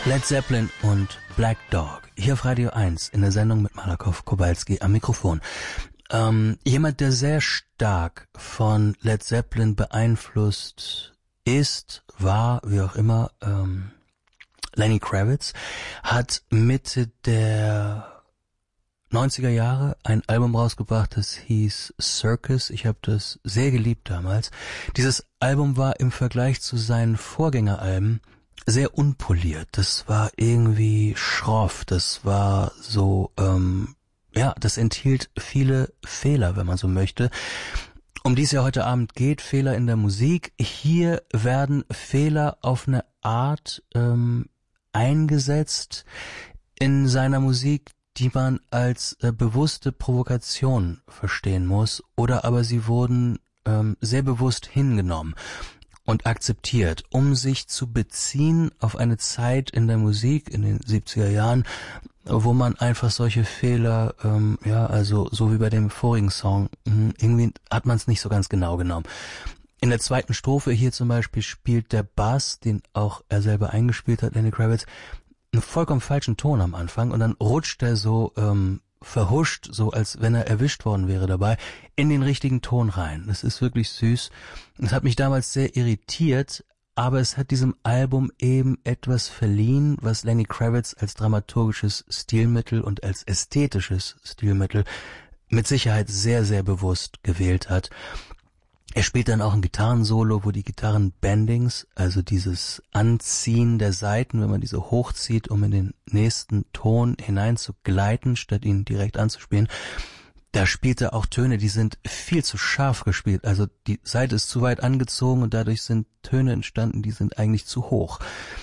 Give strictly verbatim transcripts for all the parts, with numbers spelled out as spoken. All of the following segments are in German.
Led Zeppelin und Black Dog. Hier auf Radio eins in der Sendung mit Malakoff Kowalski am Mikrofon. Ähm, jemand, der sehr stark von Led Zeppelin beeinflusst ist, war, wie auch immer, ähm, Lenny Kravitz, hat Mitte der neunziger Jahre ein Album rausgebracht, das hieß Circus. Ich habe das sehr geliebt damals. Dieses Album war im Vergleich zu seinen Vorgängeralben sehr unpoliert. Das war irgendwie schroff. Das war so, ähm, ja, das enthielt viele Fehler, wenn man so möchte. Um die es ja heute Abend geht, Fehler in der Musik. Hier werden Fehler auf eine Art ähm, eingesetzt in seiner Musik, die man als äh, bewusste Provokation verstehen muss, oder aber sie wurden ähm, sehr bewusst hingenommen und akzeptiert, um sich zu beziehen auf eine Zeit in der Musik in den siebziger Jahren, wo man einfach solche Fehler, ähm, ja, also so wie bei dem vorigen Song, irgendwie hat man es nicht so ganz genau genommen. In der zweiten Strophe hier zum Beispiel spielt der Bass, den auch er selber eingespielt hat, Lenny Kravitz, einen vollkommen falschen Ton am Anfang und dann rutscht er so ähm, verhuscht, so als wenn er erwischt worden wäre dabei, in den richtigen Ton rein. Das ist wirklich süß. Das hat mich damals sehr irritiert, aber es hat diesem Album eben etwas verliehen, was Lenny Kravitz als dramaturgisches Stilmittel und als ästhetisches Stilmittel mit Sicherheit sehr, sehr bewusst gewählt hat. Er spielt dann auch ein Gitarrensolo, wo die Gitarrenbendings, also dieses Anziehen der Saiten, wenn man diese hochzieht, um in den nächsten Ton hinein zu gleiten, statt ihn direkt anzuspielen, da spielt er auch Töne, die sind viel zu scharf gespielt. Also die Saite ist zu weit angezogen und dadurch sind Töne entstanden, die sind eigentlich zu hoch.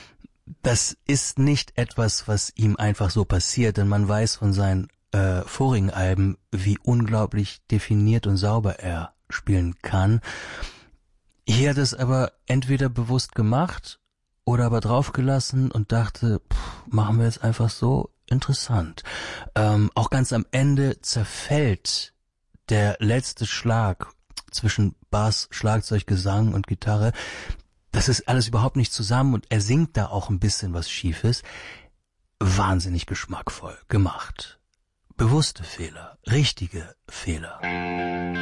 Das ist nicht etwas, was ihm einfach so passiert, denn man weiß von seinen äh, vorigen Alben, wie unglaublich definiert und sauber er spielen kann. Hier hat es aber entweder bewusst gemacht oder aber draufgelassen und dachte, pff, machen wir jetzt einfach so. Interessant. Ähm, auch ganz am Ende zerfällt der letzte Schlag zwischen Bass, Schlagzeug, Gesang und Gitarre. Das ist alles überhaupt nicht zusammen und er singt da auch ein bisschen was Schiefes. Wahnsinnig geschmackvoll gemacht. Bewusste Fehler, richtige Fehler.